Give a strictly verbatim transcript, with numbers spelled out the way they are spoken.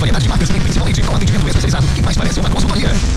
variedade de marcas, principalmente com atendimento especializado, que mais parece uma consultoria.